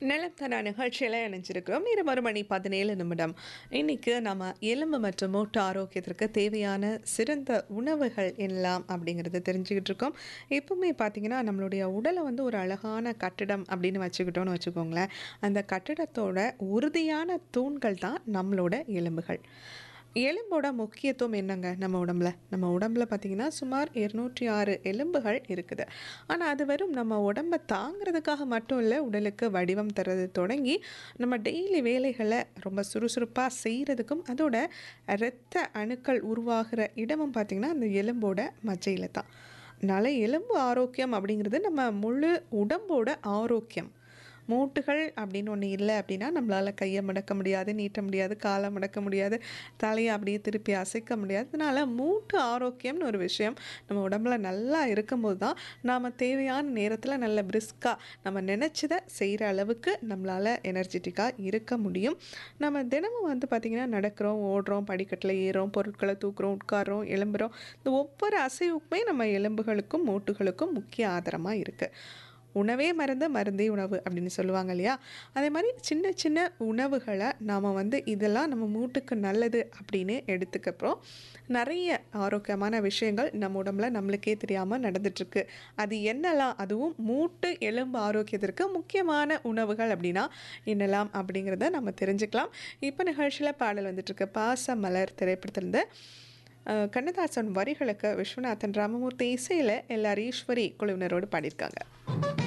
நிலம் தனா நிகழ்ச்சியில் இணைஞ்சிருக்கிறோம். நேரம் 1:17 இன்னைக்கு நம்ம எலும்பு மற்றும் மூட்டு ஆரோக்கியத்திற்கு தேவையான சிறந்த உணவுகள் எல்லாம் அப்படிங்கிறத தெரிஞ்சுக்கிட்டு இருக்கோம். எப்பவுமே பார்த்தீங்கன்னா நம்மளுடைய உடலை வந்து ஒரு அழகான கட்டிடம் அப்படின்னு வச்சுக்கிட்டோன்னு வச்சுக்கோங்களேன். அந்த கட்டிடத்தோட உறுதியான தூண்கள் தான் நம்மளோட எலும்புகள். எலும்போட முக்கியத்துவம் என்னங்க நம்ம உடம்புல பார்த்தீங்கன்னா சுமார் 206 எலும்புகள் இருக்குது. ஆனால் அது வெறும் நம்ம உடம்பை தாங்கிறதுக்காக மட்டும் இல்லை, உடலுக்கு வடிவம் தர்றது தொடங்கி நம்ம டெய்லி வேலைகளை ரொம்ப சுறுசுறுப்பாக செய்கிறதுக்கும் அதோட இரத்த அணுக்கள் உருவாகிற இடமும் பார்த்திங்கன்னா அந்த எலும்போட மஜ்ஜையில் தான். அதனால் எலும்பு ஆரோக்கியம் அப்படிங்கிறது நம்ம முழு உடம்போட ஆரோக்கியம். மூட்டுகள் அப்படின்னு ஒன்று இல்லை அப்படின்னா நம்மளால் கையை மடக்க முடியாது, நீட்ட முடியாது, காலை மடக்க முடியாது, தலையை அப்படியே திருப்பி அசைக்க முடியாது. அதனால் மூட்டு ஆரோக்கியம்னு ஒரு விஷயம் நம்ம உடம்புல நல்லா இருக்கும்போது தான் நாம் தேவையான நேரத்தில் நல்ல பிரிஸ்காக நம்ம நினச்சதை செய்கிற அளவுக்கு நம்மளால் எனர்ஜெட்டிக்காக இருக்க முடியும். நம்ம தினமும் வந்து பார்த்திங்கன்னா நடக்கிறோம், ஓடுறோம், படிக்கட்டில் ஏறுறோம், பொருட்களை தூக்குறோம், உட்காரோம், எலும்புறோம். இந்த ஒவ்வொரு அசைவுக்குமே நம்ம எலும்புகளுக்கும் மூட்டுகளுக்கும் முக்கிய ஆதாரமாக இருக்குது. உணவே மருந்து, மருந்தே உணவு அப்படின்னு சொல்லுவாங்க இல்லையா? அதே மாதிரி சின்ன சின்ன உணவுகளை நாம் வந்து இதெல்லாம் நம்ம மூட்டுக்கு நல்லது அப்படின்னு எடுத்துக்கப்புறம் நிறைய ஆரோக்கியமான விஷயங்கள் நம்ம உடம்புல நம்மளுக்கே தெரியாமல் நடந்துட்டுருக்கு. அது என்னெல்லாம், அதுவும் மூட்டு எலும்பு ஆரோக்கியத்திற்கு முக்கியமான உணவுகள் அப்படின்னா என்னெல்லாம் அப்படிங்கிறத நம்ம தெரிஞ்சுக்கலாம். இப்போ நிகழ்ச்சியில் பாடல் வந்துட்டுருக்கு. பாச மலர் திரைப்படத்திலிருந்து கண்ணதாசன் வரிகளுக்கு விஸ்வநாதன் ராமமூர்த்தி இசையில் எல்லார் ஈஸ்வரி குழுவினரோடு பாடியிருக்காங்க.